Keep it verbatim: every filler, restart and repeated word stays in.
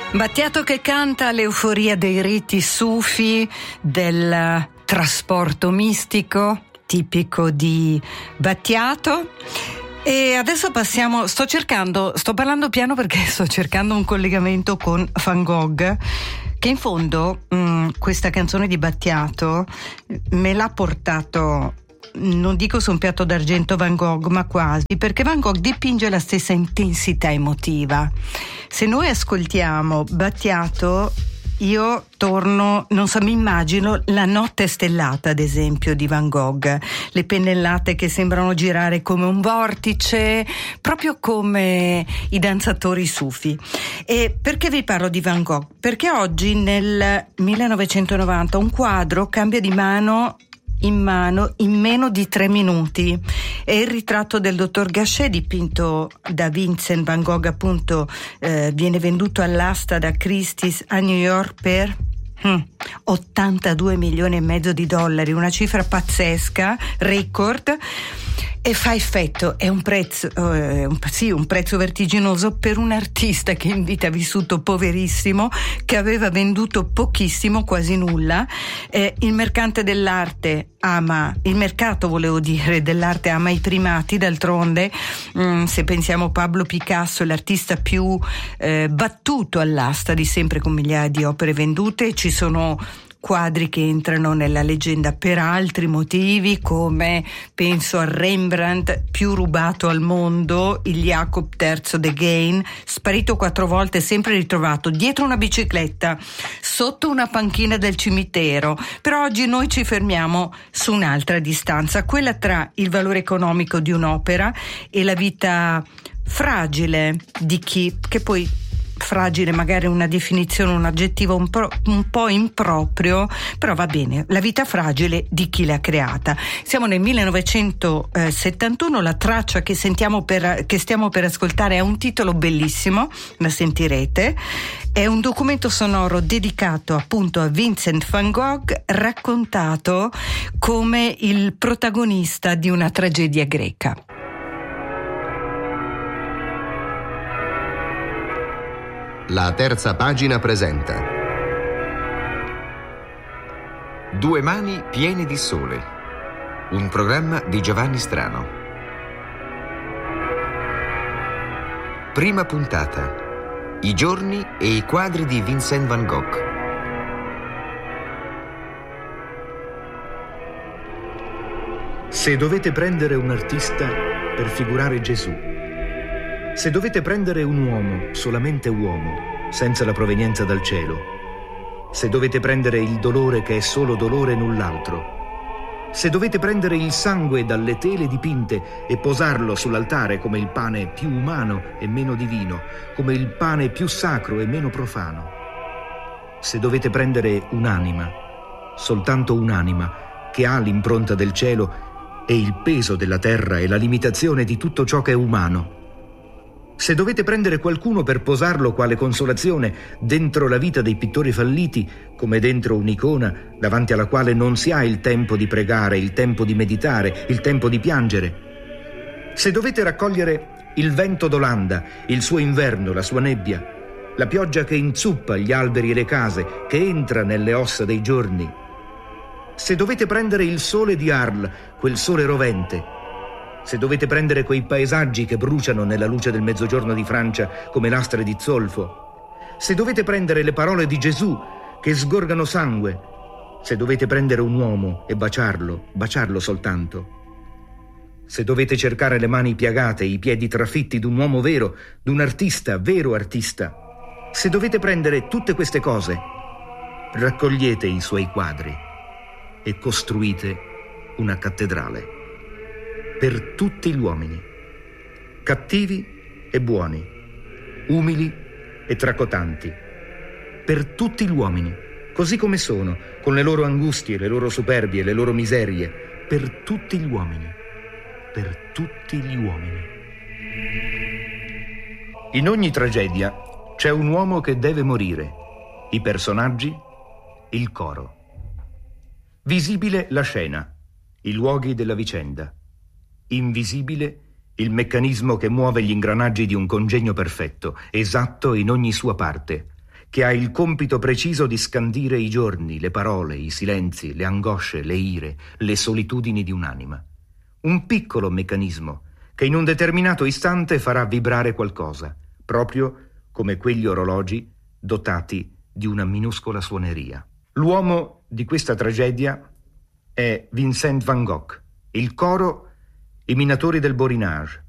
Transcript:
Battiato che canta l'euforia dei riti sufi, del trasporto mistico tipico di Battiato. E adesso passiamo, sto cercando, sto parlando piano perché sto cercando un collegamento con Van Gogh, che in fondo mh, questa canzone di Battiato me l'ha portato, non dico su un piatto d'argento Van Gogh, ma quasi, perché Van Gogh dipinge la stessa intensità emotiva. Se noi ascoltiamo Battiato, io torno, non so, mi immagino La notte stellata, ad esempio, di Van Gogh, le pennellate che sembrano girare come un vortice, proprio come i danzatori sufi. E perché vi parlo di Van Gogh? Perché oggi, nel millenovecentonovanta, un quadro cambia di mano in mano in meno di tre minuti. È il ritratto del dottor Gachet, dipinto da Vincent Van Gogh, appunto, eh, viene venduto all'asta da Christie's a New York per hmm, ottantadue milioni e mezzo di dollari, una cifra pazzesca, record. E fa effetto, è un prezzo, eh, un, sì, un prezzo vertiginoso per un artista che in vita ha vissuto poverissimo, che aveva venduto pochissimo, quasi nulla. Eh, il mercante dell'arte ama, il mercato volevo dire, dell'arte ama i primati, d'altronde, mh, se pensiamo Pablo Picasso, l'artista più eh, battuto all'asta di sempre, con migliaia di opere vendute, ci sono quadri che entrano nella leggenda per altri motivi, come penso a Rembrandt, più rubato al mondo, il Jacob terzo de Gain, sparito quattro volte, sempre ritrovato dietro una bicicletta, sotto una panchina del cimitero. Però oggi noi ci fermiamo su un'altra distanza, quella tra il valore economico di un'opera e la vita fragile di chi, che poi fragile magari è una definizione, un aggettivo un, pro, un po' improprio, però va bene, la vita fragile di chi l'ha creata. Siamo nel millenovecentosettantuno, la traccia che sentiamo per, che stiamo per ascoltare ha un titolo bellissimo, la sentirete, è un documento sonoro dedicato appunto a Vincent Van Gogh, raccontato come il protagonista di una tragedia greca. La terza pagina presenta Due mani piene di sole, un programma di Giovanni Strano. Prima puntata: i giorni e i quadri di Vincent van Gogh. Se dovete prendere un artista per figurare Gesù, se dovete prendere un uomo, solamente uomo, senza la provenienza dal cielo, se dovete prendere il dolore che è solo dolore e null'altro, se dovete prendere il sangue dalle tele dipinte e posarlo sull'altare come il pane più umano e meno divino, come il pane più sacro e meno profano, se dovete prendere un'anima, soltanto un'anima che ha l'impronta del cielo e il peso della terra e la limitazione di tutto ciò che è umano, se dovete prendere qualcuno per posarlo quale consolazione dentro la vita dei pittori falliti, come dentro un'icona davanti alla quale non si ha il tempo di pregare, il tempo di meditare, il tempo di piangere, se dovete raccogliere il vento d'Olanda, il suo inverno, la sua nebbia, la pioggia che inzuppa gli alberi e le case, che entra nelle ossa dei giorni, se dovete prendere il sole di Arles, quel sole rovente, se dovete prendere quei paesaggi che bruciano nella luce del mezzogiorno di Francia come lastre di zolfo, se dovete prendere le parole di Gesù che sgorgano sangue, se dovete prendere un uomo e baciarlo, baciarlo soltanto, se dovete cercare le mani piagate, i piedi trafitti d'un uomo vero, d'un artista, vero artista, se dovete prendere tutte queste cose, raccogliete i suoi quadri e costruite una cattedrale. Per tutti gli uomini, cattivi e buoni, umili e tracotanti, per tutti gli uomini, così come sono, con le loro angustie, le loro superbie, le loro miserie, per tutti gli uomini, per tutti gli uomini. In ogni tragedia c'è un uomo che deve morire, i personaggi, il coro. Visibile la scena, i luoghi della vicenda. Invisibile il meccanismo che muove gli ingranaggi di un congegno perfetto, esatto in ogni sua parte, che ha il compito preciso di scandire i giorni, le parole, i silenzi, le angosce, le ire, le solitudini di un'anima. Un piccolo meccanismo che in un determinato istante farà vibrare qualcosa, proprio come quegli orologi dotati di una minuscola suoneria. L'uomo di questa tragedia è Vincent van Gogh, il coro I minatori del Borinage,